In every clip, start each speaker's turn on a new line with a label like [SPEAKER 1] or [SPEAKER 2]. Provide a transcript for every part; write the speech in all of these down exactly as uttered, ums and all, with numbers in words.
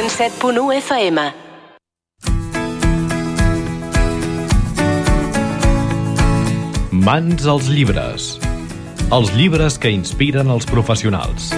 [SPEAKER 1] cent set punt u F M.
[SPEAKER 2] Mans als llibres. Els llibres que inspiren els professionals.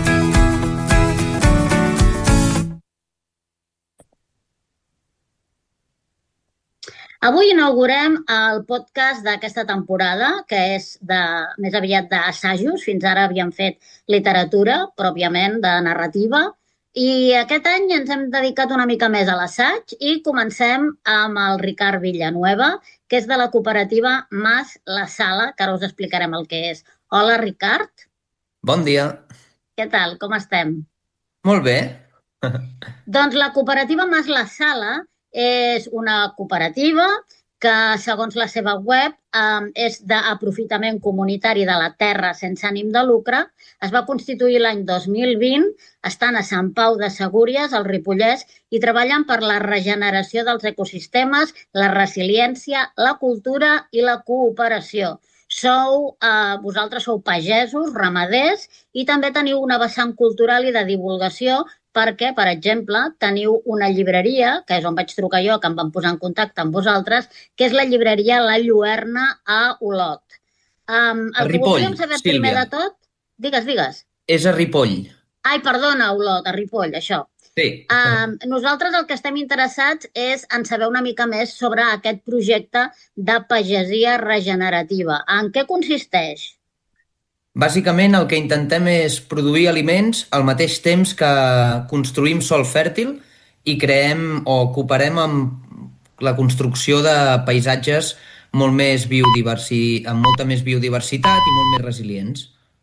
[SPEAKER 3] Avui inaugurem el podcast d'aquesta temporada, que és de, més aviat d'assajos. Fins ara havíem fet literatura, pròpiament de narrativa, i aquest any ens hem dedicat una mica més a l'assaig i comencem amb el Ricard Villanueva, que és de la cooperativa Mas La Sala, que ara us explicarem el que és. Hola, Ricard.
[SPEAKER 4] Bon dia.
[SPEAKER 3] Què tal? Com estem?
[SPEAKER 4] Molt bé.
[SPEAKER 3] Doncs la cooperativa Mas La Sala és una cooperativa que, segons la seva web, eh, és d'aprofitament comunitari de la terra sense ànim de lucre. Es va constituir l'any dos mil vint, estan a Sant Pau de Segúries, al Ripollès, i treballen per la regeneració dels ecosistemes, la resiliència, la cultura i la cooperació. Sou, eh, vosaltres sou pagesos, ramaders, i també teniu una vessant cultural i de divulgació perquè, per exemple, teniu una llibreria, que és on vaig trucar jo, que em van posar en contacte amb vosaltres, que és la llibreria La Lluerna a Olot. Um, el
[SPEAKER 4] a
[SPEAKER 3] que
[SPEAKER 4] Ripoll,
[SPEAKER 3] voldríem saber
[SPEAKER 4] Sílvia.
[SPEAKER 3] primer de tot... Digues, digues.
[SPEAKER 4] És a Ripoll.
[SPEAKER 3] Ai, perdona, Olot, a Ripoll, això.
[SPEAKER 4] Sí.
[SPEAKER 3] Um, nosaltres el que estem interessats és en saber una mica més sobre aquest projecte de pagesia regenerativa. En què consisteix?
[SPEAKER 4] Bàsicament el que intentem és produir aliments al mateix temps que construïm sòl fèrtil i creem o cooperem amb la construcció de paisatges molt més biodiversi... amb molta més biodiversitat i molt més resilients.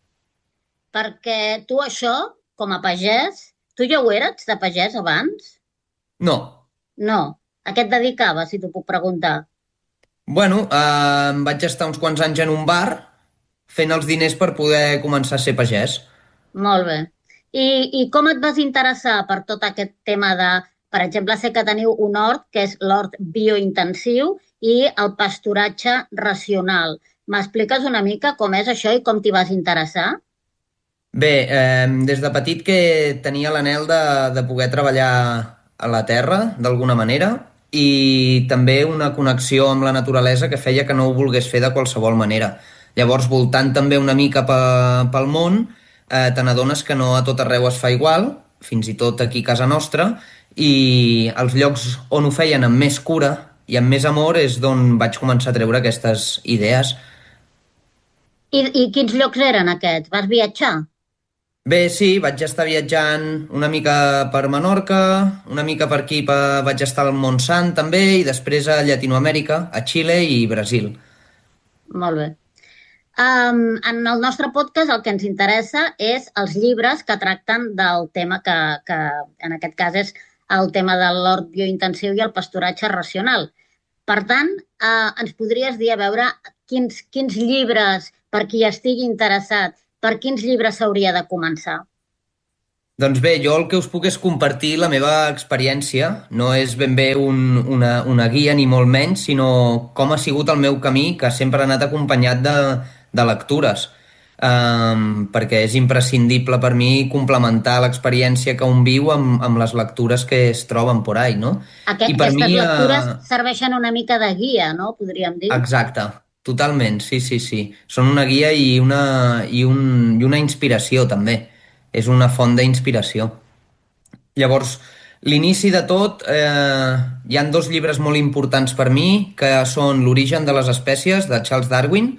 [SPEAKER 3] Perquè tu això, com a pagès, tu ja ho eres de pagès abans?
[SPEAKER 4] No.
[SPEAKER 3] No. A què et dedicaves, si t'ho puc preguntar?
[SPEAKER 4] Bueno, eh, vaig estar uns quants anys en un bar fent els diners per poder començar a ser pagès.
[SPEAKER 3] Molt bé. I, i com et vas interessar per tot aquest tema de... Per exemple, sé que teniu un hort, que és l'hort biointensiu, i el pasturatge racional. M'expliques una mica com és això i com t'hi vas interessar?
[SPEAKER 4] Bé, eh, des de petit que tenia l'anhel de, de poder treballar a la terra, d'alguna manera, i també una connexió amb la naturalesa que feia que no ho volgués fer de qualsevol manera. Llavors, voltant també una mica pel món, eh, te n'adones que no a tot arreu es fa igual, fins i tot aquí a casa nostra, i els llocs on ho feien amb més cura i amb més amor és d'on vaig començar a treure aquestes idees.
[SPEAKER 3] I, i quins llocs eren aquests? Vas viatjar?
[SPEAKER 4] Bé, sí, vaig estar viatjant una mica per Menorca, una mica per aquí per... vaig estar al Montsant també, i després a Llatinoamèrica, a Xile i Brasil.
[SPEAKER 3] Molt bé. Um, en el nostre podcast el que ens interessa és els llibres que tracten del tema que, que en aquest cas és el tema de l'hort biointensiu i el pasturatge racional. Per tant, eh, ens podries dir a veure quins, quins llibres, per qui estigui interessat, per quins llibres s'hauria de començar?
[SPEAKER 4] Doncs bé, jo el que us puc és compartir la meva experiència. No és ben bé un, una, una guia ni molt menys, sinó com ha sigut el meu camí, que sempre ha anat acompanyat de, de lectures. Um, perquè és imprescindible per mi complementar l'experiència que un viu amb, amb les lectures que es troben por ahí, no?
[SPEAKER 3] Aquest,
[SPEAKER 4] I per
[SPEAKER 3] aquestes
[SPEAKER 4] mi,
[SPEAKER 3] lectures
[SPEAKER 4] uh...
[SPEAKER 3] serveixen una mica de guia, no? Podríem dir.
[SPEAKER 4] Exacte, totalment, sí, sí, sí. Són una guia i una, i un, i una inspiració, també. És una font d'inspiració. Llavors, l'inici de tot, eh, hi han dos llibres molt importants per mi, que són L'origen de les espècies, de Charles Darwin,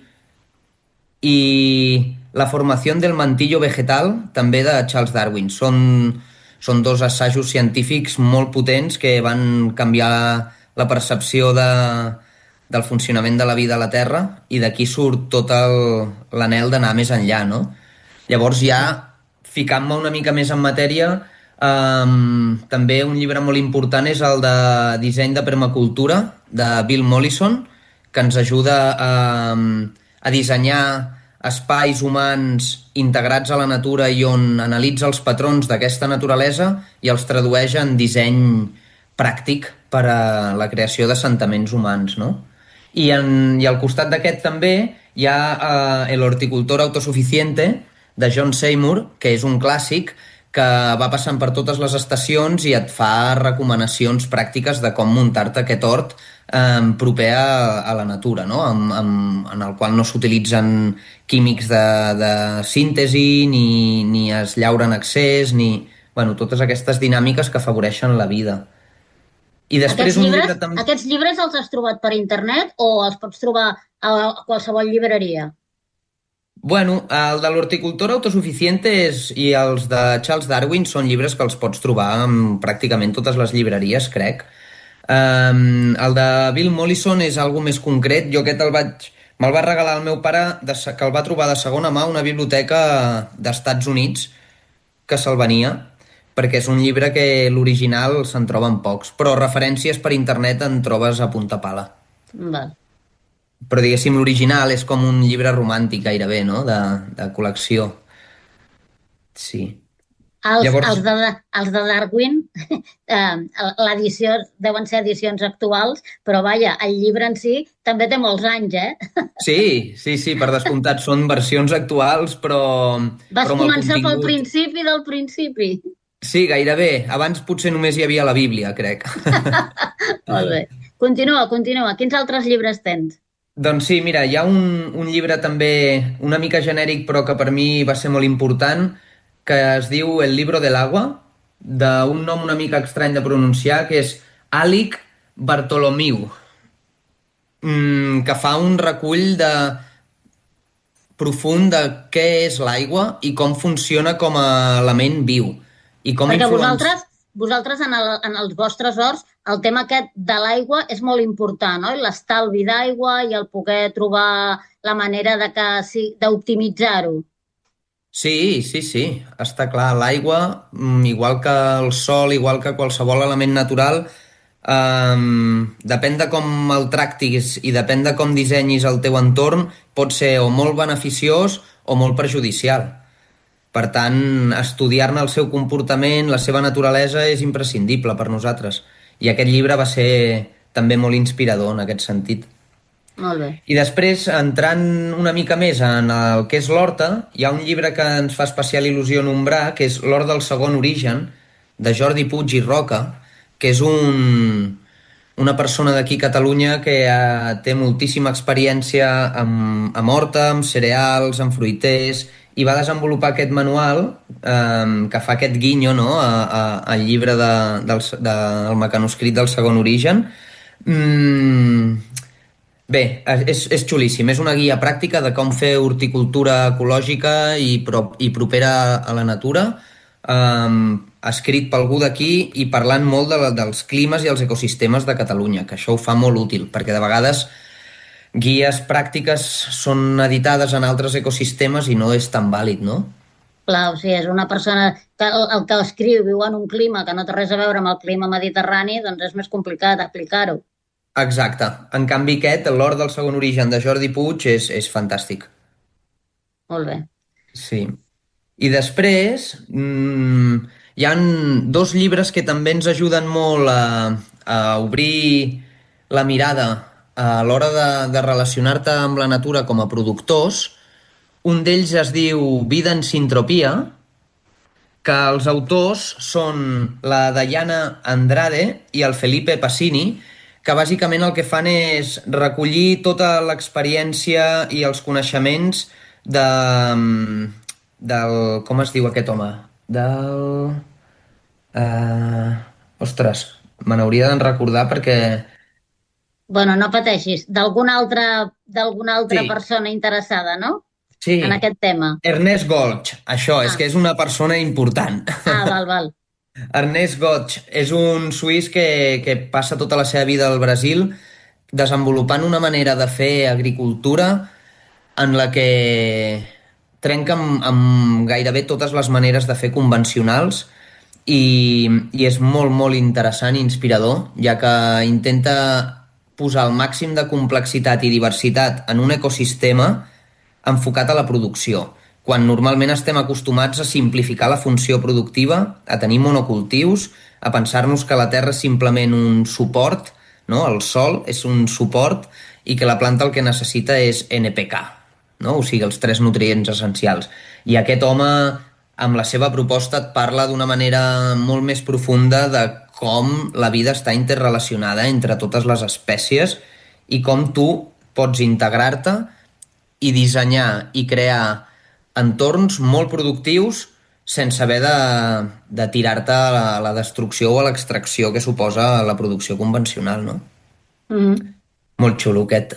[SPEAKER 4] i La formació del mantillo vegetal, també de Charles Darwin. Són, són dos assajos científics molt potents que van canviar la percepció de, del funcionament de la vida a la Terra, i d'aquí surt tot l'anhel d'anar més enllà, no? Llavors ja, ficant-me una mica més en matèria, um, també un llibre molt important és el de Disseny de permacultura, de Bill Mollison, que ens ajuda a, a dissenyar espais humans integrats a la natura i on analitza els patrons d'aquesta naturalesa i els tradueix en disseny pràctic per a la creació d'assentaments humans, no? I, en, i al costat d'aquest també hi ha uh, El horticultor autosuficiente, de John Seymour, que és un clàssic que va passant per totes les estacions i et fa recomanacions pràctiques de com muntar-te aquest hort eh, proper a, a la natura, no? en, en, en el qual no s'utilitzen químics de, de síntesi, ni, ni es llaura en excés, ni... Bueno, totes aquestes dinàmiques que afavoreixen la vida. I després
[SPEAKER 3] aquests,
[SPEAKER 4] un
[SPEAKER 3] llibres,
[SPEAKER 4] llibre també...
[SPEAKER 3] aquests llibres els has trobat per internet o els pots trobar a qualsevol llibreria?
[SPEAKER 4] Bueno, el de l'horticultor autosuficiente és, i els de Charles Darwin són llibres que els pots trobar en pràcticament totes les llibreries, crec. Um, el de Bill Mollison és algo més concret. Jo aquest el vaig... Me'l va regalar el meu pare, de, que el va trobar de segona mà a una biblioteca d'Estats Units, que se'l venia, perquè és un llibre que l'original se'n troben pocs, però referències per internet en trobes a punta pala.
[SPEAKER 3] Val.
[SPEAKER 4] Però diguéssim l'original és com un llibre romàntic gairebé, no? De, de col·lecció. Sí.
[SPEAKER 3] Els,
[SPEAKER 4] Llavors...
[SPEAKER 3] els, de, els de Darwin, eh, l'edició deuen ser edicions actuals, però vaja, el llibre en si també té molts anys, eh?
[SPEAKER 4] Sí, sí, sí, per descomptat, són versions actuals, però...
[SPEAKER 3] Vas
[SPEAKER 4] però
[SPEAKER 3] començar
[SPEAKER 4] contingut...
[SPEAKER 3] pel principi del principi.
[SPEAKER 4] Sí, gairebé. Abans potser només hi havia la Bíblia, crec.
[SPEAKER 3] Molt bé. Continua, continua. Quins altres llibres tens?
[SPEAKER 4] Doncs sí, mira, hi ha un, un llibre també una mica genèric, però que per mi va ser molt important, que es diu El libro del agua, d'un nom una mica estrany de pronunciar, que és Alick Bartholomew, mm, que fa un recull de profund de què és l'aigua i com funciona com a element viu. I com
[SPEAKER 3] Perquè
[SPEAKER 4] influenci...
[SPEAKER 3] vosaltres, vosaltres en, el, en els vostres horts el tema aquest de l'aigua és molt important, oi? L'estalvi d'aigua i el poder trobar la manera de que sí, d'optimitzar-ho.
[SPEAKER 4] Sí, sí, sí, està clar. L'aigua, igual que el sol, igual que qualsevol element natural, eh, depèn de com el tractis i depèn de com dissenyis el teu entorn, pot ser o molt beneficiós o molt perjudicial. Per tant, estudiar-ne el seu comportament, la seva naturalesa, és imprescindible per nosaltres. I aquest llibre va ser també molt inspirador en aquest sentit.
[SPEAKER 3] Molt bé.
[SPEAKER 4] I després, entrant una mica més en el que és l'horta, hi ha un llibre que ens fa especial il·lusió nombrar, que és L'hort del segon origen, de Jordi Puig i Roca, que és un, una persona d'aquí a Catalunya que eh, té moltíssima experiència amb, amb horta, amb cereals, amb fruiters, i va desenvolupar aquest manual eh, que fa aquest guinyo, no?, a, a, al llibre de, del, del mecanoscrit del segon origen. Mm, bé, és, és xulíssim. És una guia pràctica de com fer horticultura ecològica i, pro, i propera a la natura, eh, escrit per algú d'aquí i parlant molt de, dels climes i els ecosistemes de Catalunya, que això ho fa molt útil, perquè de vegades guies pràctiques són editades en altres ecosistemes i no és tan vàlid, no?
[SPEAKER 3] Clar, o sigui, és una persona que el, el que escriu viu en un clima que no té res a veure amb el clima mediterrani, doncs és més complicat aplicar-ho.
[SPEAKER 4] Exacte. En canvi aquest, L'hort del segon origen de Jordi Puig, és, és fantàstic.
[SPEAKER 3] Molt bé.
[SPEAKER 4] Sí. I després mmm, hi han dos llibres que també ens ajuden molt a, a obrir la mirada a l'hora de, de relacionar-te amb la natura com a productors. Un d'ells es diu Vida en sintropia, que els autors són la Diana Andrade i el Felipe Passini, que bàsicament el que fan és recollir tota l'experiència i els coneixements de, del... com es diu aquest home? Del... Uh, ostres, me n'hauria de recordar perquè...
[SPEAKER 3] Bueno, no pateixis. D'alguna altra, d'alguna altra
[SPEAKER 4] Sí.
[SPEAKER 3] persona interessada, no?
[SPEAKER 4] Sí.
[SPEAKER 3] En aquest tema.
[SPEAKER 4] Ernest Goetz, això, ah. és que és una persona important.
[SPEAKER 3] Ah, val, val.
[SPEAKER 4] Ernest Goetz és un suís que, que passa tota la seva vida al Brasil desenvolupant una manera de fer agricultura en la que trenca amb, amb gairebé totes les maneres de fer convencionals i, i és molt, molt interessant i inspirador, ja que intenta posar el màxim de complexitat i diversitat en un ecosistema enfocat a la producció, quan normalment estem acostumats a simplificar la funció productiva, a tenir monocultius, a pensar-nos que la terra és simplement un suport, no? El sol és un suport i que la planta el que necessita és N P K, no? O sigui, els tres nutrients essencials. I aquest home amb la seva proposta et parla d'una manera molt més profunda de com la vida està interrelacionada entre totes les espècies i com tu pots integrar-te i dissenyar i crear entorns molt productius sense haver de, de tirar-te a la, a la destrucció o a l'extracció que suposa la producció convencional, no?
[SPEAKER 3] Mm.
[SPEAKER 4] Molt xulo, aquest.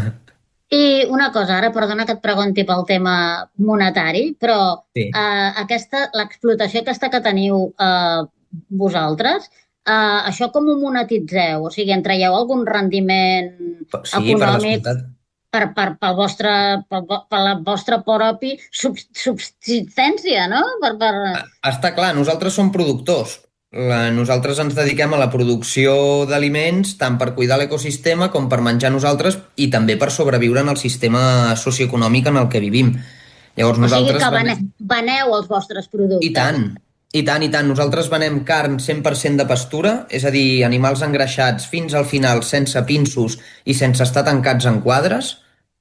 [SPEAKER 3] I una cosa, ara perdona que et pregunti pel tema monetari, però
[SPEAKER 4] Sí.
[SPEAKER 3] eh, aquesta, l'explotació aquesta que teniu eh, vosaltres, eh, això com ho monetitzeu? O sigui, en traieu algun rendiment
[SPEAKER 4] Sí, per
[SPEAKER 3] econòmic
[SPEAKER 4] descomptat.
[SPEAKER 3] per, per, pel vostre, per, per la vostra propi sub, subsistència, no? Per, per...
[SPEAKER 4] Està clar, nosaltres som productors. La, nosaltres ens dediquem a la producció d'aliments tant per cuidar l'ecosistema com per menjar nosaltres i també per sobreviure en el sistema socioeconòmic en el que vivim. Llavors,
[SPEAKER 3] O sigui
[SPEAKER 4] nosaltres
[SPEAKER 3] que
[SPEAKER 4] venem-
[SPEAKER 3] veneu, veneu els vostres productes.
[SPEAKER 4] I tant, i tant, i tant. Nosaltres venem carn cent per cent de pastura, és a dir, animals engreixats fins al final, sense pinços i sense estar tancats en quadres,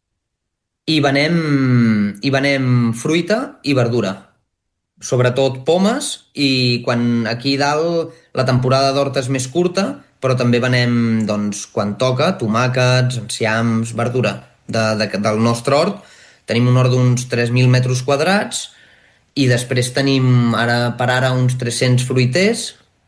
[SPEAKER 4] i venem, i venem fruita i verdura. Sobretot pomes, i quan aquí dalt la temporada d'horta és més curta, però també venem, doncs, quan toca, tomàquets, enciams, verdura de, de, del nostre hort. Tenim un hort d'uns tres mil metres quadrats i després tenim ara per ara uns tres-cents fruiters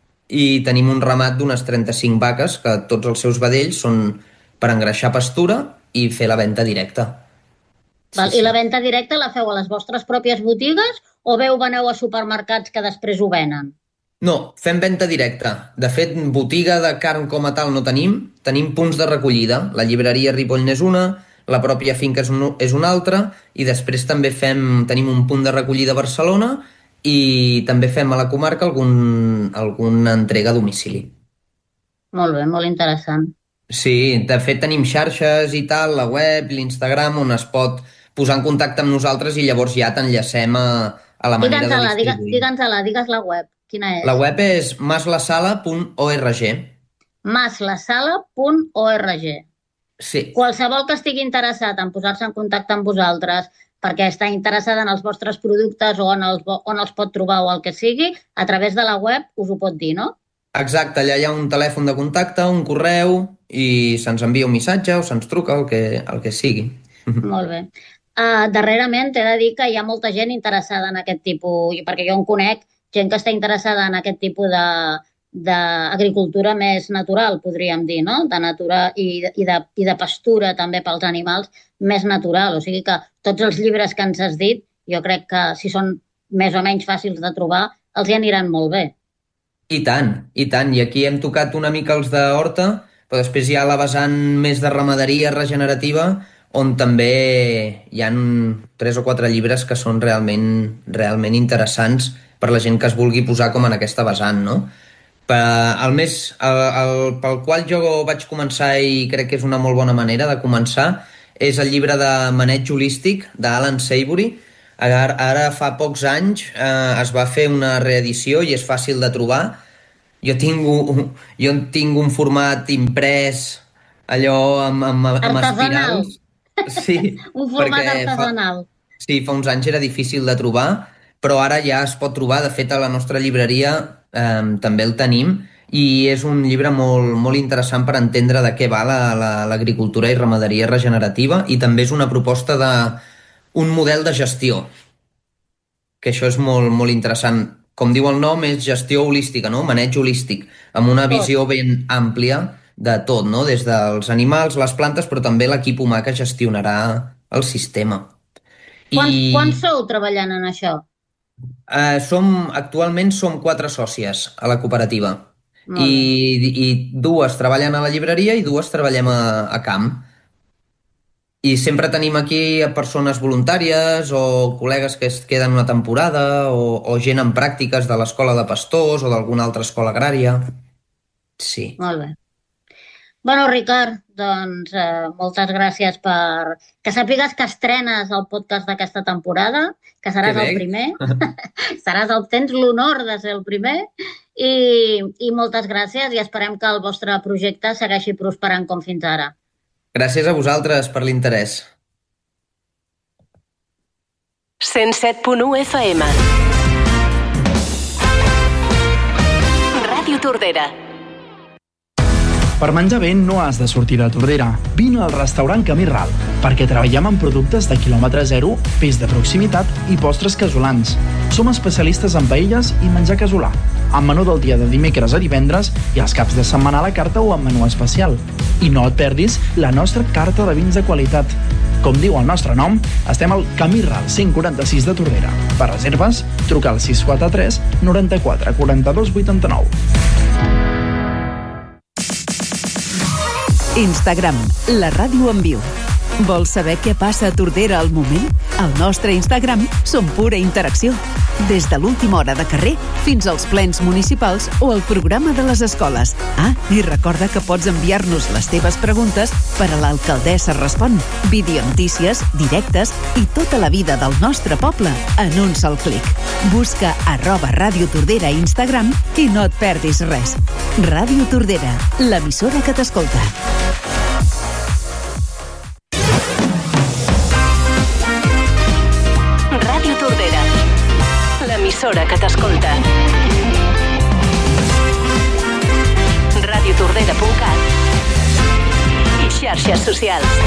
[SPEAKER 4] i tenim un ramat d'unes trenta-cinc vaques que tots els seus vedells són per engreixar pastura i fer la venda directa.
[SPEAKER 3] Val?
[SPEAKER 4] Sí,
[SPEAKER 3] I la
[SPEAKER 4] sí.
[SPEAKER 3] venda directa la feu a les vostres pròpies botigues o veu veneu a supermercats que després ho venen?
[SPEAKER 4] No, fem venda directa. De fet, botiga de carn com a tal no tenim. Tenim punts de recollida. La llibreria Ripoll n'és una, la pròpia finca és, un, és una altra, i després també fem, tenim un punt de recollida a Barcelona i també fem a la comarca algun, alguna entrega a domicili.
[SPEAKER 3] Molt bé, molt interessant.
[SPEAKER 4] Sí, de fet tenim xarxes i tal, la web, l'Instagram, on es pot posar en contacte amb nosaltres i llavors ja t'enllacem a, a la manera de
[SPEAKER 3] Digue'ns-la, digue,
[SPEAKER 4] distribuir.
[SPEAKER 3] digue'ns-la, digues la web. Quina és?
[SPEAKER 4] La web és maslasala punt org.
[SPEAKER 3] maslasala punt org.
[SPEAKER 4] Sí,
[SPEAKER 3] Qualsevol que estigui interessat en posar-se en contacte amb vosaltres perquè està interessada en els vostres productes o en els, on els pot trobar o el que sigui, a través de la web us ho pot dir, no?
[SPEAKER 4] exacte, allà hi ha un telèfon de contacte, un correu, i se'ns envia un missatge o se'ns truca, el que, el que sigui.
[SPEAKER 3] Molt bé. Uh, darrerament t'he de dir que hi ha molta gent interessada en aquest tipus, i perquè jo en conec gent que està interessada en aquest tipus de d'agricultura més natural, podríem dir, no? De natura i, i, de, i de pastura també pels animals més natural. O sigui que tots els llibres que ens has dit, jo crec que si són més o menys fàcils de trobar, els hi aniran molt bé.
[SPEAKER 4] I tant, i tant. I aquí hem tocat una mica els de horta, però després hi ha la vessant més de ramaderia regenerativa, on també hi ha tres o quatre llibres que són realment, realment interessants per la gent que es vulgui posar com en aquesta vessant, no? El més, el, el, pel qual jo vaig començar i crec que és una molt bona manera de començar és el llibre de maneig holístic d'Alan Savory. Ara, ara fa pocs anys eh, es va fer una reedició i és fàcil de trobar. Jo tinc un, jo tinc un format imprès allò amb, amb, amb
[SPEAKER 3] Artesanal.
[SPEAKER 4] espirals. Sí,
[SPEAKER 3] Un format
[SPEAKER 4] perquè
[SPEAKER 3] artesanal.
[SPEAKER 4] Fa, sí, fa uns anys era difícil de trobar, però ara ja es pot trobar. De fet, a la nostra llibreria eh, també el tenim i és un llibre molt, molt interessant per entendre de què va l'agricultura la, la, i ramaderia regenerativa, i també és una proposta de un model de gestió, que això és molt, molt interessant. Com diu el nom, és gestió holística, no? Maneig holístic, amb una visió ben àmplia de tot, no? Des dels animals, les plantes, però també l'equip humà que gestionarà el sistema.
[SPEAKER 3] Quants,
[SPEAKER 4] I...
[SPEAKER 3] quants sou treballant en això?
[SPEAKER 4] Uh, som, actualment som quatre sòcies a la cooperativa. I, i dues treballen a la llibreria i dues treballem a, a camp. I sempre tenim aquí a persones voluntàries o col·legues que es queden una temporada o, o gent en pràctiques de l'escola de pastors o d'alguna altra escola agrària. Sí.
[SPEAKER 3] Molt bé. Bueno, Ricard, doncs eh, moltes gràcies per... Que sàpigues que estrenes el podcast d'aquesta temporada, que seràs el primer. seràs el... Tens l'honor de ser el primer. I, I moltes gràcies i esperem que el vostre projecte segueixi prosperant com fins ara.
[SPEAKER 4] Gràcies a vosaltres per l'interès.
[SPEAKER 1] cent set punt u F M Ràdio Tordera.
[SPEAKER 5] Per menjar bé no has de sortir de Tordera. Vine al restaurant Camí Ral, perquè treballem amb productes de quilòmetre zero, peix de proximitat i postres casolans. Som especialistes en paelles i menjar casolà, amb menú del dia de dimecres a divendres i els caps de setmana a la carta o amb menú especial. I no et perdis la nostra carta de vins de qualitat. Com diu el nostre nom, estem al Camí Ral cent quaranta-sis de Tordera. Per reserves, truca al sis quatre tres noranta-quatre quaranta-dos vuitanta-nou.
[SPEAKER 6] Instagram, la ràdio en viu. Vols saber què passa a Tordera al moment? Al nostre Instagram som pura interacció. Des de l'última hora de carrer fins als plens municipals o el programa de les escoles. Ah, i recorda que pots enviar-nos les teves preguntes per a l'Alcaldessa Respon. Videonotícies, directes i tota la vida del nostre poble en un sol clic. Busca arroba Ràdio Tordera a Instagram i no et perdis res. Ràdio Tordera, l'emissora que t'escolta.
[SPEAKER 1] Ràdio Tordera, l'emissora que t'escolta. radiotordera punt cat i xarxes socials.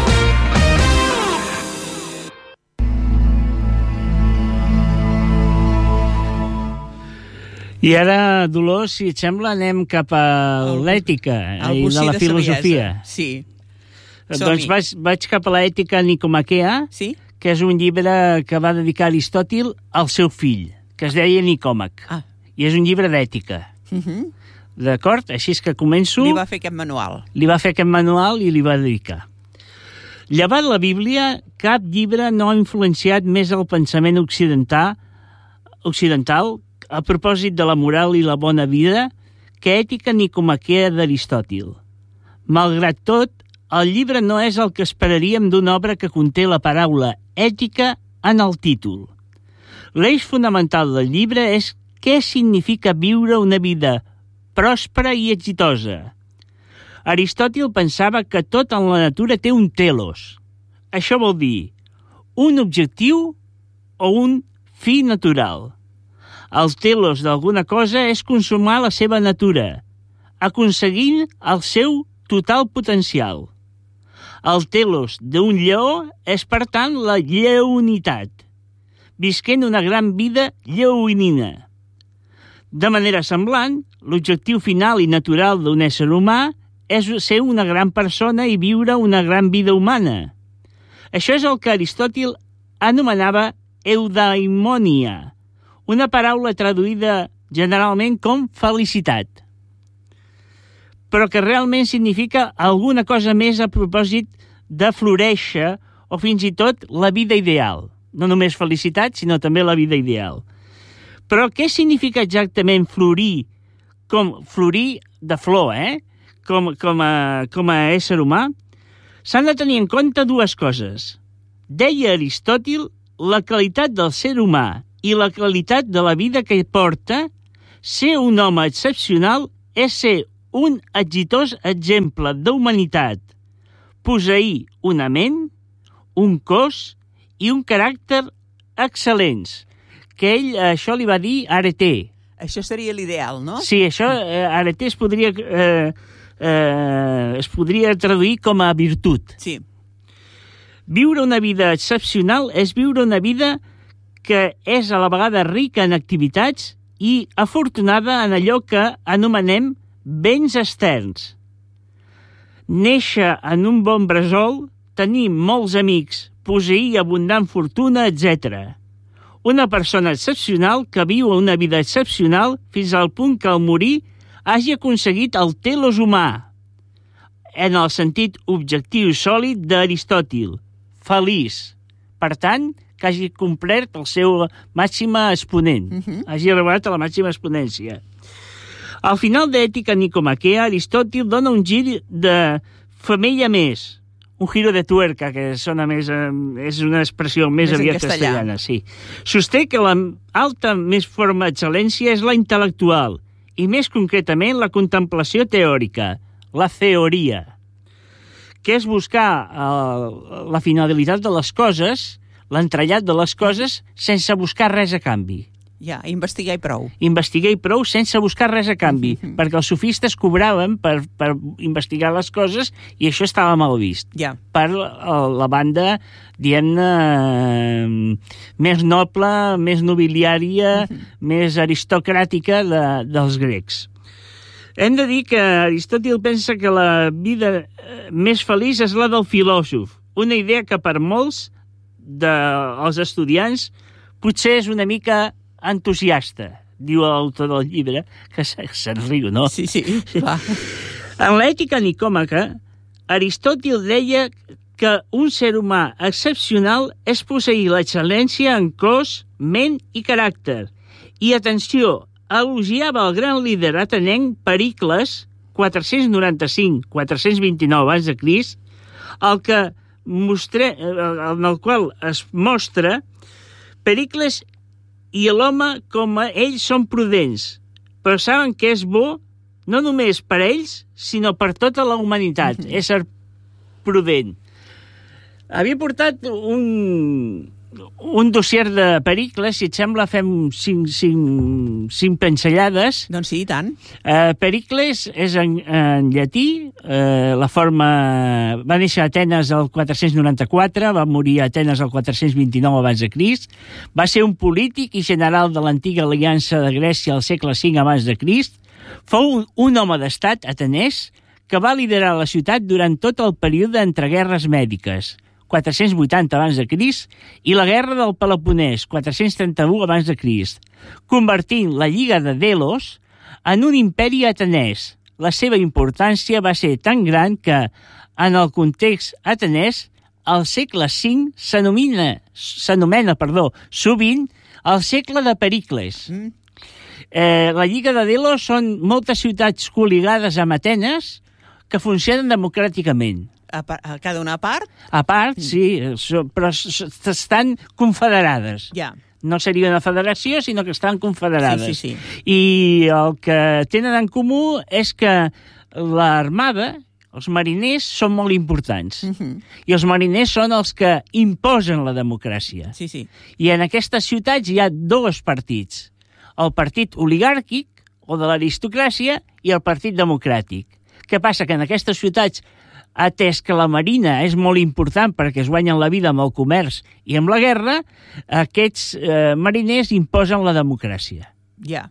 [SPEAKER 7] I ara, Dolors, si et sembla, anem cap a l'ètica i de la filosofia.
[SPEAKER 8] Sí.
[SPEAKER 7] Doncs vaig, vaig cap a l'ètica Nicomaquea,
[SPEAKER 8] sí?
[SPEAKER 7] Que és un llibre que va dedicar Aristòtil al seu fill, que es deia Nicòmac.
[SPEAKER 8] Ah.
[SPEAKER 7] I és un llibre d'ètica.
[SPEAKER 8] Uh -huh.
[SPEAKER 7] D'acord? Així és que començo...
[SPEAKER 8] Li va fer aquest manual.
[SPEAKER 7] Li va fer aquest manual i li va dedicar. Llevat la Bíblia, cap llibre no ha influenciat més el pensament occidental, occidental a propòsit de la moral i la bona vida que Ètica Nicomaquea d'Aristòtil. Malgrat tot, el llibre no és el que esperaríem d'una obra que conté la paraula ètica en el títol. L'eix fonamental del llibre és què significa viure una vida pròspera i exitosa. Aristòtil pensava que tot en la natura té un telos. Això vol dir un objectiu o un fi natural. El telos d'alguna cosa és consumar la seva natura, aconseguint el seu total potencial. El telos d'un lleó és, per tant, la lleonitat, visquent una gran vida lleonina. De manera semblant, l'objectiu final i natural d'un ésser humà és ser una gran persona i viure una gran vida humana. Això és el que Aristòtil anomenava eudaimonia, una paraula traduïda generalment com felicitat, però que realment significa alguna cosa més a propòsit de floréixer o fins i tot la vida ideal. No només felicitat, sinó també la vida ideal. Però què significa exactament florir, com florir de flor, eh? Com, com, a, com a ésser humà? S'han de tenir en compte dues coses. Deia Aristòtil, la qualitat del ser humà i la qualitat de la vida que porta, ser un home excepcional és ser un exitós exemple d'humanitat, posseir una ment, un cos i un caràcter excel·lents, que ell això li va dir Areté.
[SPEAKER 8] Això seria l'ideal, no?
[SPEAKER 7] Sí, això eh, Areté es podria, eh, eh, es podria traduir com a virtut.
[SPEAKER 8] Sí.
[SPEAKER 7] Viure una vida excepcional és viure una vida que és a la vegada rica en activitats i afortunada en allò que anomenem béns externs. Néixer en un bon bressol, tenir molts amics, posseir abundant fortuna, etcètera. Una persona excepcional que viu una vida excepcional fins al punt que al morir hagi aconseguit el telos humà, en el sentit objectiu sòlid d'Aristòtil, feliç. Per tant, que hagi complert el seu màxima exponent, uh-huh. hagi arribat a la màxima exponència. Al final d'Ètica Nicomaquea, Aristòtil dona un gir de femella més, un giro de tuerca, que sona més, eh, és una expressió més, més aviat castellana. Sí. Sosté que l'alta més forma excel·lència és la intel·lectual, i més concretament la contemplació teòrica, la teoria, que és buscar eh, la finalitat de les coses, l'entrellat de les coses, sense buscar res a canvi.
[SPEAKER 8] Ja, investigar i prou.
[SPEAKER 7] Investigar i prou sense buscar res a canvi, mm -hmm. perquè els sofistes cobraven per, per investigar les coses i això estava mal vist.
[SPEAKER 8] Ja.
[SPEAKER 7] Per la, la banda, diguem-ne, més noble, més nobiliària, mm -hmm. més aristocràtica de, dels grecs. Hem de dir que Aristòtil pensa que la vida més feliç és la del filòsof, una idea que per molts dels estudiants potser és una mica entusiasta, diu l'autor del llibre, que se'n riu, no?
[SPEAKER 8] Sí, sí, clar.
[SPEAKER 7] En l'ètica nicòmaca, Aristòtil deia que un ser humà excepcional és posseir l'excel·lència en cos, ment i caràcter. I, atenció, elogiava el gran líder atenenc Pericles, quatre-cents noranta-cinc a quatre-cents vint-i-nou abans de Crist, el que mostre, en el qual es mostra Pericles i l'home com a ells són prudents, però saben que és bo no només per ells, sinó per tota la humanitat, mm-hmm. ésser prudent. Havia portat un, un dossier de Pericles, si et sembla fem cinc, cinc, cinc pinzellades.
[SPEAKER 8] Doncs sí, i tant.
[SPEAKER 7] Uh, Pericles és en, en llatí, uh, la forma... Va néixer a Atenes el quatre-cents noranta-quatre, va morir a Atenes el quatre-cents vint-i-nou abans de Crist, va ser un polític i general de l'antiga aliança de Grècia al segle cinc abans de Crist, fou un, un home d'estat atenès que va liderar la ciutat durant tot el període entre guerres mèdiques, quatre-cents vuitanta abans de Crist, i la guerra del Peloponès, quatre-cents trenta-u abans de Crist, convertint la Lliga de Delos en un imperi atenès. La seva importància va ser tan gran que, en el context atenès, al segle cinc s'anomena, s'anomena, perdó, sovint el segle de Pericles. Mm. Eh, la Lliga de Delos són moltes ciutats col·ligades amb Atenes que funcionen democràticament.
[SPEAKER 8] A, a cada una part?
[SPEAKER 7] A part, sí, però estan confederades.
[SPEAKER 8] Ja.
[SPEAKER 7] No seria una federació, sinó que estan confederades.
[SPEAKER 8] Sí, sí, sí.
[SPEAKER 7] I el que tenen en comú és que l'armada, els mariners, són molt importants. Uh-huh. I els mariners són els que imposen la democràcia.
[SPEAKER 8] Sí, sí.
[SPEAKER 7] I en aquestes ciutats hi ha dos partits. El partit oligàrquic, o de l'aristocràcia, i el partit democràtic. Què passa? Que en aquestes ciutats, atès que la marina és molt important perquè es guanyen la vida amb el comerç i amb la guerra, aquests eh, mariners imposen la democràcia.
[SPEAKER 8] Ja.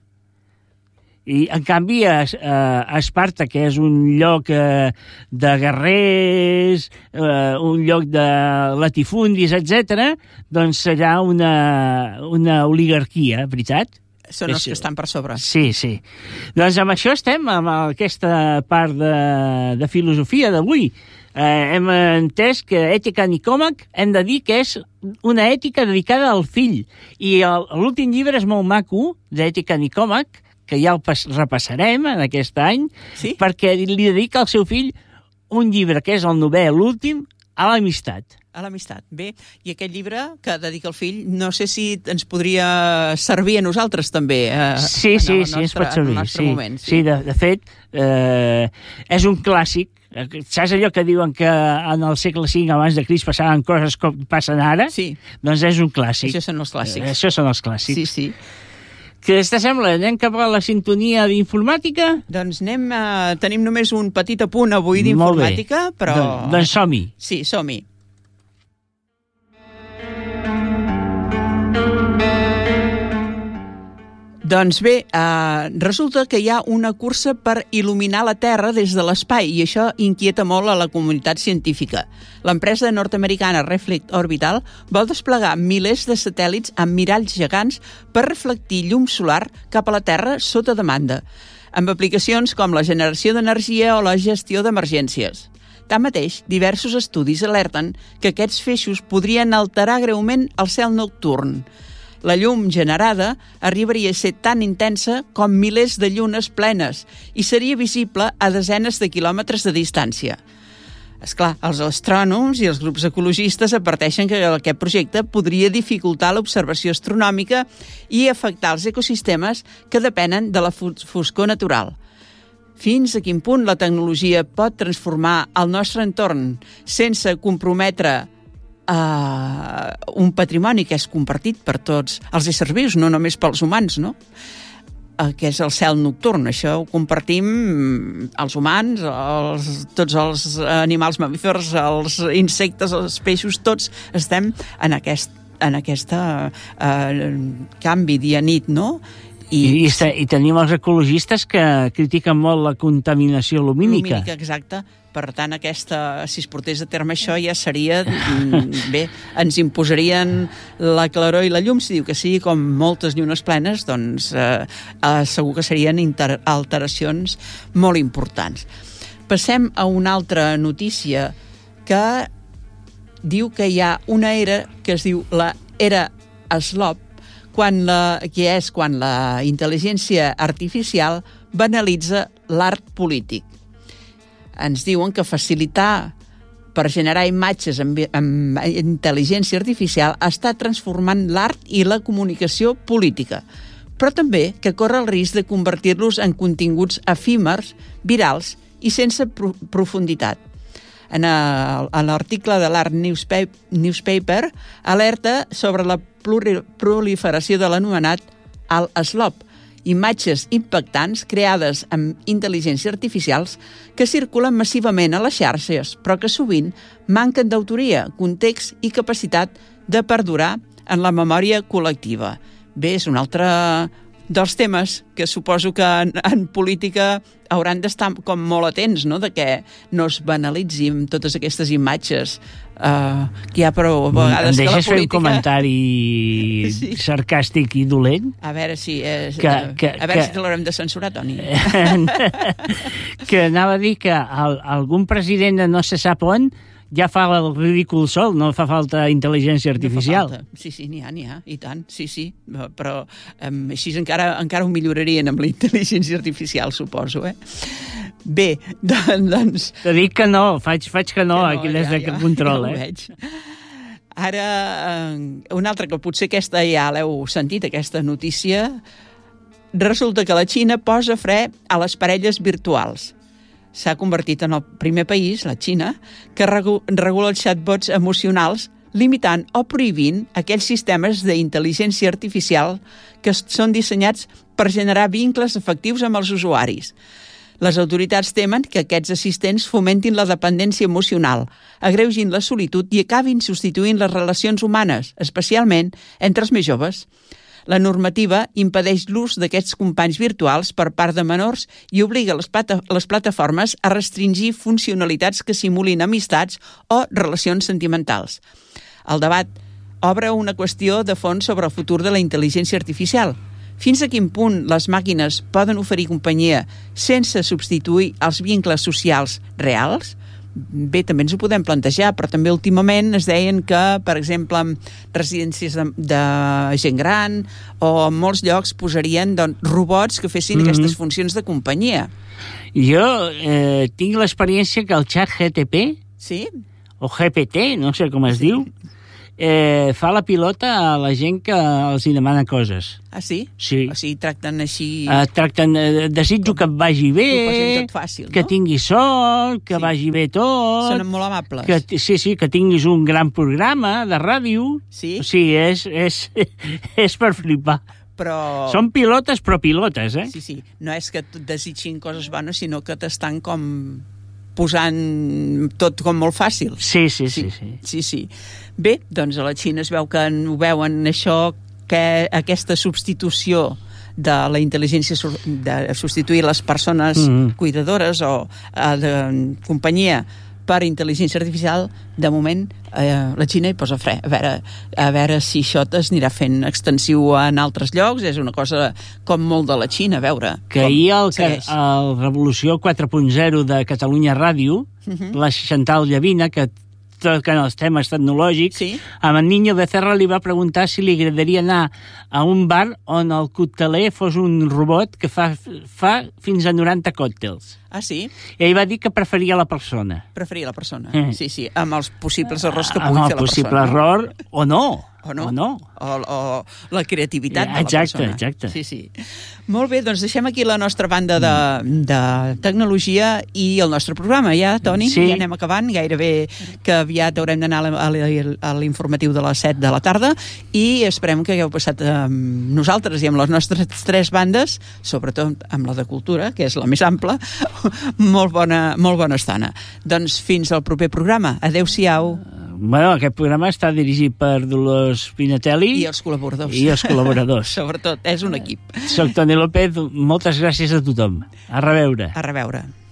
[SPEAKER 7] I, en canvi, a, a Esparta, que és un lloc eh, de guerrers, eh, un lloc de latifundis, etcètera, doncs serà una, una oligarquia, veritat?
[SPEAKER 8] Són els que estan per sobre.
[SPEAKER 7] Sí, sí. Doncs amb això estem, amb aquesta part de, de filosofia d'avui. Eh, hem entès que Ètica Nicòmac hem de dir que és una ètica dedicada al fill. I l'últim llibre és molt maco, d'Ètica Nicòmac, que ja el repassarem en aquest any,
[SPEAKER 8] sí?
[SPEAKER 7] Perquè li dedica al seu fill un llibre que és el novè, l'últim, a l'amistat.
[SPEAKER 8] A l'amistat. Bé, i aquest llibre que dedica el fill, no sé si ens podria servir a nosaltres també. Eh,
[SPEAKER 7] sí, sí, sí, ens pot servir. Sí, moment, sí. sí de, de fet, eh, és un clàssic. Saps allò que diuen que en el segle cinc abans de Crist passaven coses com passen ara?
[SPEAKER 8] Sí.
[SPEAKER 7] Doncs és un clàssic.
[SPEAKER 8] Això són els clàssics.
[SPEAKER 7] Eh, això són els clàssics.
[SPEAKER 8] Sí, sí.
[SPEAKER 7] Què te sembla? Anem cap a la sintonia d'informàtica?
[SPEAKER 8] Doncs anem a... Tenim només un petit apunt avui d'informàtica, però...
[SPEAKER 7] Don, doncs som-hi.
[SPEAKER 8] Sí, som-hi. Doncs bé, eh, resulta que hi ha una cursa per il·luminar la Terra des de l'espai i això inquieta molt a la comunitat científica. L'empresa nord-americana Reflect Orbital vol desplegar milers de satèl·lits amb miralls gegants per reflectir llum solar cap a la Terra sota demanda, amb aplicacions com la generació d'energia o la gestió d'emergències. Tanmateix, diversos estudis alerten que aquests feixos podrien alterar greument el cel nocturn. La llum generada arribaria a ser tan intensa com milers de llunes plenes i seria visible a desenes de quilòmetres de distància. Esclar, els astrònoms i els grups ecologistes adverteixen que aquest projecte podria dificultar l'observació astronòmica i afectar els ecosistemes que depenen de la foscor natural. Fins a quin punt la tecnologia pot transformar el nostre entorn sense comprometre uh, un patrimoni que és compartit per tots els éssers vius, no només pels humans, no? Uh, que és el cel nocturn. Això ho compartim els humans, els, tots els animals mamífers, els insectes, els peixos, tots estem en aquest en aquesta uh, canvi dia-nit, no?
[SPEAKER 7] I, I, I tenim els ecologistes que critiquen molt la contaminació lumínica.
[SPEAKER 8] Lumínica, exacte. Per tant, aquesta, si es portés a terme això, ja seria... Bé, ens imposarien la claror i la llum. Si diu que sí, com moltes llunes plenes, doncs eh, eh, segur que serien inter- alteracions molt importants. Passem a una altra notícia que diu que hi ha una era que es diu la era Slop, quan la, que és quan la intel·ligència artificial banalitza l'art polític. Ens diuen que facilitar per generar imatges amb, amb intel·ligència artificial està transformant l'art i la comunicació política, però també que corre el risc de convertir-los en continguts efímers, virals i sense pro- profunditat. En, el, en l'article de l'Art Newspaper, Newspaper alerta sobre la pluri, proliferació de l'anomenat Al Slop, imatges impactants creades amb intel·ligència artificials que circulen massivament a les xarxes, però que sovint manquen d'autoria, context i capacitat de perdurar en la memòria col·lectiva. Bé, és un altre dels temes que suposo que en, en política hauran d'estar com molt atents, no?, de que no es banalitzin totes aquestes imatges uh, que hi ha, però a vegades que la política... Em deixes fer un
[SPEAKER 7] comentari sí. sarcàstic i dolent?
[SPEAKER 8] A veure si, és,
[SPEAKER 7] que, que,
[SPEAKER 8] a veure
[SPEAKER 7] que,
[SPEAKER 8] si te l'haurem de censurar, Toni.
[SPEAKER 7] Que anava a dir que el, algun president de no se sap on ja fa el ridícul sol, no fa falta intel·ligència artificial.
[SPEAKER 8] No fa falta. Sí, sí, n'hi ha, n'hi ha, i tant, sí, sí, però um, així encara, encara ho millorarien amb la intel·ligència artificial, suposo, eh? Bé, doncs...
[SPEAKER 7] Te dic que no, faig, faig que no, que no aquí des ja, de ja, control,
[SPEAKER 8] ja
[SPEAKER 7] eh?
[SPEAKER 8] Veig. Ara, una altra que potser aquesta ja l'heu sentit, aquesta notícia, resulta que la Xina posa fre a les parelles virtuals. S'ha convertit en el primer país, la Xina, que regu- regula els chatbots emocionals, limitant o prohibint aquells sistemes d'intel·ligència artificial que són dissenyats per generar vincles efectius amb els usuaris. Les autoritats temen que aquests assistents fomentin la dependència emocional, agreugin la solitud i acabin substituint les relacions humanes, especialment entre els més joves. La normativa impedeix l'ús d'aquests companys virtuals per part de menors i obliga les, plata- les plataformes a restringir funcionalitats que simulin amistats o relacions sentimentals. El debat obre una qüestió de fons sobre el futur de la intel·ligència artificial. Fins a quin punt les màquines poden oferir companyia sense substituir els vincles socials reals? Bé, també ens ho podem plantejar, però també últimament es deien que, per exemple, en residències de, de gent gran o en molts llocs posarien doncs, robots que fessin mm-hmm. aquestes funcions de companyia.
[SPEAKER 7] Jo eh, tinc l'experiència que el xat G T P
[SPEAKER 8] sí?
[SPEAKER 7] o G P T, no sé com es sí. diu, eh, fa la pilota a la gent que els hi demana coses.
[SPEAKER 8] Ah, sí?
[SPEAKER 7] Sí.
[SPEAKER 8] O sigui, tracten així...
[SPEAKER 7] Eh, tracten, eh, desitjo com, que et vagi bé,
[SPEAKER 8] tot fàcil,
[SPEAKER 7] que
[SPEAKER 8] no?
[SPEAKER 7] tinguis sort, que sí. vagi bé tot...
[SPEAKER 8] Són molt amables.
[SPEAKER 7] Que, sí, sí, que tinguis un gran programa de ràdio.
[SPEAKER 8] Sí?
[SPEAKER 7] Sí, és, és, és per flipar.
[SPEAKER 8] Però...
[SPEAKER 7] Són pilotes, però pilotes, eh?
[SPEAKER 8] Sí, sí. No és que et desitgin coses bones, sinó que t'estan com posant tot com molt fàcil.
[SPEAKER 7] Sí, sí, sí. Sí, sí.
[SPEAKER 8] sí, sí. Bé, doncs a la Xina es veu que ho veuen això, que aquesta substitució de la intel·ligència, de substituir les persones mm-hmm. cuidadores o eh, de companyia per intel·ligència artificial, de moment eh, la Xina hi posa fre. A veure, a veure si això es anirà fent extensiu en altres llocs. És una cosa com molt de la Xina, a veure.
[SPEAKER 7] Que ahir el, el Revolució quatre punt zero de Catalunya Ràdio, uh-huh. la Chantal Llavina, que toquen els temes tecnològics,
[SPEAKER 8] sí?
[SPEAKER 7] amb en Niño Becerra li va preguntar si li agradaria anar a un bar on el cocteler fos un robot que fa, fa fins a noranta còctels.
[SPEAKER 8] Ah, sí?
[SPEAKER 7] I ell va dir que preferia la persona.
[SPEAKER 8] Preferia la persona, eh. sí, sí, amb els possibles errors que
[SPEAKER 7] amb
[SPEAKER 8] pugui fer la persona.
[SPEAKER 7] Amb el possible error, o no.
[SPEAKER 8] o no?
[SPEAKER 7] O no.
[SPEAKER 8] O, o la creativitat de
[SPEAKER 7] Exacte,
[SPEAKER 8] la persona.
[SPEAKER 7] exacte.
[SPEAKER 8] Sí, sí. Molt bé, doncs deixem aquí la nostra banda de, de tecnologia i el nostre programa, ja, Toni?
[SPEAKER 7] Sí.
[SPEAKER 8] Ja anem acabant, gairebé que aviat haurem d'anar a l- a l'informatiu de les set de la tarda i esperem que hagueu passat amb nosaltres i amb les nostres tres bandes, sobretot amb la de cultura, que és la més ampla, molt bona, molt bona estona. Doncs fins al proper programa. Adéu-siau.
[SPEAKER 7] Bueno, aquest programa està dirigit per Dolors Pinatelli
[SPEAKER 8] I els col·laboradors.
[SPEAKER 7] i els col·laboradors.
[SPEAKER 8] Sobretot, és un equip.
[SPEAKER 7] Soc Toni López, moltes gràcies a tothom. A reveure.
[SPEAKER 8] A reveure.